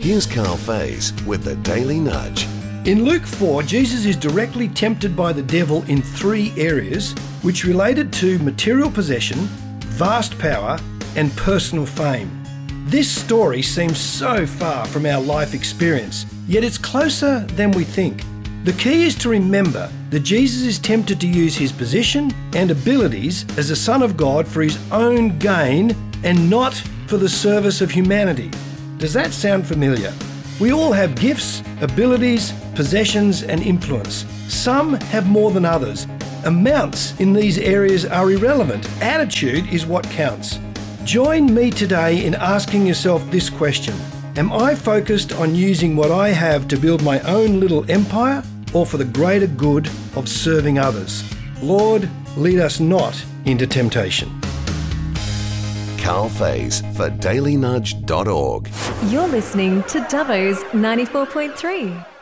Here's Carl Faze with the Daily Nudge. In Luke 4, Jesus is directly tempted by the devil in 3 areas which related to material possession, vast power, and personal fame. This story seems so far from our life experience, yet it's closer than we think. The key is to remember that Jesus is tempted to use his position and abilities as a Son of God for his own gain and not for the service of humanity. Does that sound familiar? We all have gifts, abilities, possessions, and influence. Some have more than others. Amounts in these areas are irrelevant. Attitude is what counts. Join me today in asking yourself this question. Am I focused on using what I have to build my own little empire, or for the greater good of serving others? Lord, lead us not into temptation. Carl Faze for dailynudge.org. You're listening to Dubbo's 94.3.